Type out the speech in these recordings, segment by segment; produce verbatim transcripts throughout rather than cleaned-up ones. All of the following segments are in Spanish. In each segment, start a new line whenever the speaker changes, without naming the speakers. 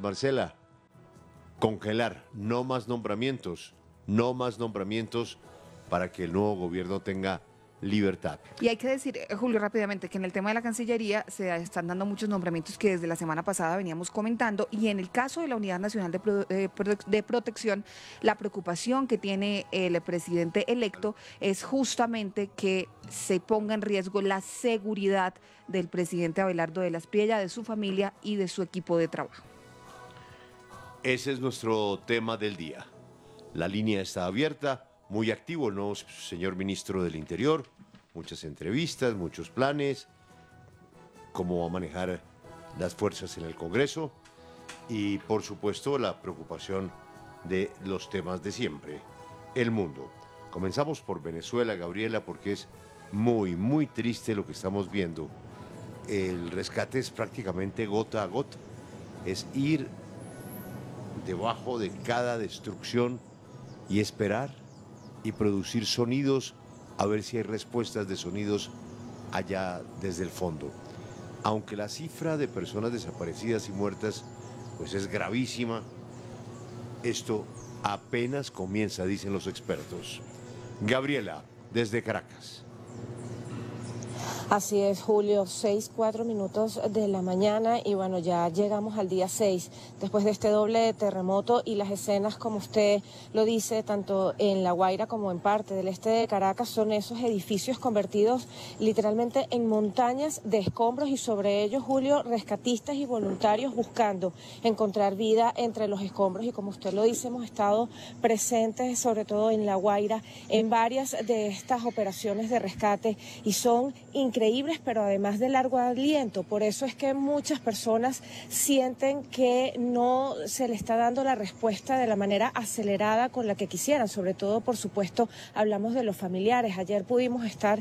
Marcela, congelar, no más nombramientos, no más nombramientos para que el nuevo gobierno tenga libertad.
Y hay que decir, eh, Julio, rápidamente, que en el tema de la Cancillería se están dando muchos nombramientos que desde la semana pasada veníamos comentando, y en el caso de la Unidad Nacional de, Pro, eh, de Protección, la preocupación que tiene el presidente electo es justamente que se ponga en riesgo la seguridad del presidente Abelardo de la Espriella, de su familia y de su equipo de trabajo.
Ese es nuestro tema del día. La línea está abierta, muy activo el nuevo señor ministro del Interior, muchas entrevistas, muchos planes, cómo va a manejar las fuerzas en el Congreso y, por supuesto, la preocupación de los temas de siempre, el mundo. Comenzamos por Venezuela, Gabriela, porque es muy, muy triste lo que estamos viendo. El rescate es prácticamente gota a gota, es ir debajo de cada destrucción y esperar y producir sonidos, a ver si hay respuestas de sonidos allá desde el fondo. Aunque la cifra de personas desaparecidas y muertas pues es gravísima, esto apenas comienza, dicen los expertos. Gabriela, desde Caracas.
Así es, Julio, seis, cuatro minutos de la mañana y bueno, ya llegamos al día seis, después de este doble terremoto y las escenas, como usted lo dice, tanto en La Guaira como en parte del este de Caracas, son esos edificios convertidos literalmente en montañas de escombros y sobre ellos, Julio, rescatistas y voluntarios buscando encontrar vida entre los escombros y como usted lo dice, hemos estado presentes sobre todo en La Guaira en varias de estas operaciones de rescate y son increíbles. increíbles, pero además de largo aliento. Por eso es que muchas personas sienten que no se le está dando la respuesta de la manera acelerada con la que quisieran. Sobre todo, por supuesto, hablamos de los familiares. Ayer pudimos estar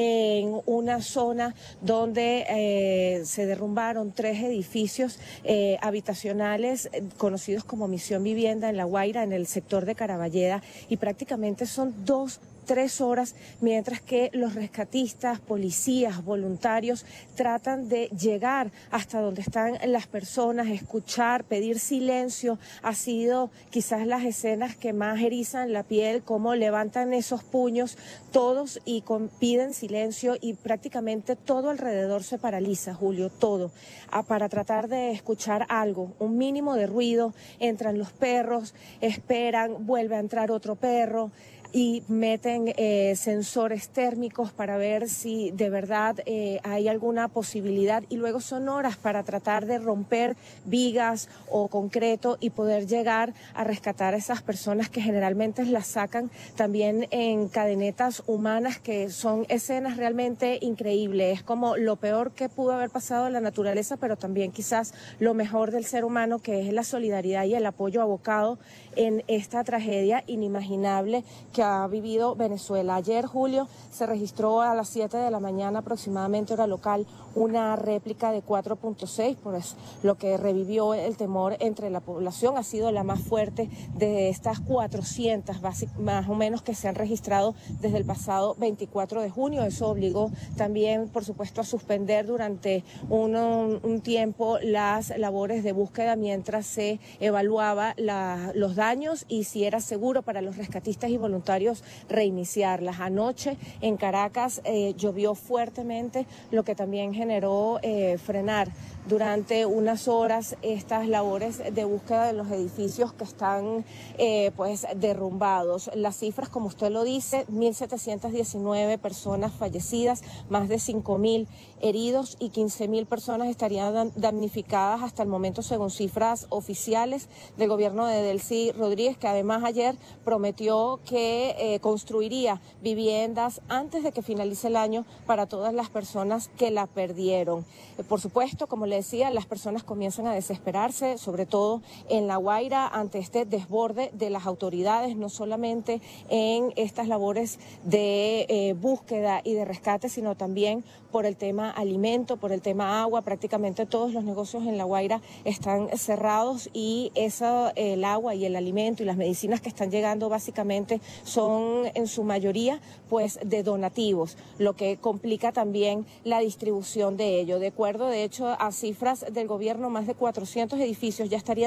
en una zona donde eh, se derrumbaron tres edificios eh, habitacionales eh, conocidos como Misión Vivienda en La Guaira, en el sector de Caraballeda, y prácticamente son dos tres horas, mientras que los rescatistas, policías, voluntarios tratan de llegar hasta donde están las personas, escuchar, pedir silencio. Ha sido quizás las escenas que más erizan la piel, cómo levantan esos puños todos y con, piden silencio y prácticamente todo alrededor se paraliza, Julio, todo, a, para tratar de escuchar algo, un mínimo de ruido. Entran los perros, esperan, vuelve a entrar otro perro y meten eh, sensores térmicos para ver si de verdad eh, hay alguna posibilidad y luego son horas para tratar de romper vigas o concreto y poder llegar a rescatar a esas personas que generalmente las sacan también en cadenetas humanas, que son escenas realmente increíbles. Es como lo peor que pudo haber pasado en la naturaleza, pero también quizás lo mejor del ser humano, que es la solidaridad y el apoyo abocado en esta tragedia inimaginable que ha vivido Venezuela. Ayer, Julio, se registró a las siete de la mañana aproximadamente hora local una réplica de cuatro punto seis, pues lo que revivió el temor entre la población. Ha sido la más fuerte de estas cuatrocientas más o menos que se han registrado desde el pasado veinticuatro de junio. Eso obligó también, por supuesto, a suspender durante un, un tiempo las labores de búsqueda mientras se evaluaba la, los daños y si era seguro para los rescatistas y voluntarios reiniciarlas. Anoche en Caracas eh, llovió fuertemente, lo que también generó eh, frenar durante unas horas estas labores de búsqueda de los edificios que están eh, pues derrumbados. Las cifras, como usted lo dice, mil setecientas diecinueve personas fallecidas, más de cinco mil heridos y quince mil personas estarían damnificadas hasta el momento, según cifras oficiales del gobierno de Delcy Rodríguez, que además ayer prometió que eh, construiría viviendas antes de que finalice el año para todas las personas que la perdieron. Eh, por supuesto, como le decía, las personas comienzan a desesperarse, sobre todo en La Guaira, ante este desborde de las autoridades, no solamente en estas labores de eh, búsqueda y de rescate, sino también por el tema alimento, por el tema agua. Prácticamente todos los negocios en La Guaira están cerrados y eso, el agua y el alimento y las medicinas que están llegando básicamente son en su mayoría pues de donativos, lo que complica también la distribución de ello. De acuerdo, de hecho, a cifras del gobierno, más de cuatrocientos edificios ya estarían